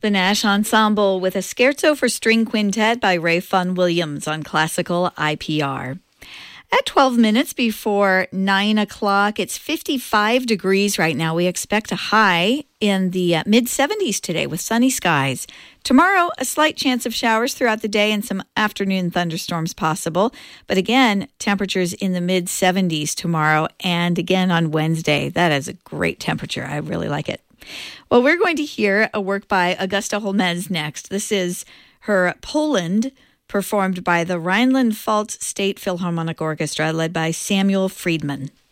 The Nash Ensemble with a scherzo for string quintet by Ray Fun Williams on classical IPR. At 12 minutes before 9 o'clock, it's 55 degrees right now. We expect a high in the mid-70s today with sunny skies. Tomorrow, a slight chance of showers throughout the day and some afternoon thunderstorms possible. But again, temperatures in the mid-70s tomorrow and again on Wednesday. That is a great temperature. I really like it. Well, we're going to hear a work by Augusta Holmes next. This is her Poland, performed by the Rhineland-Pfalz State Philharmonic Orchestra, led by Samuel Friedman.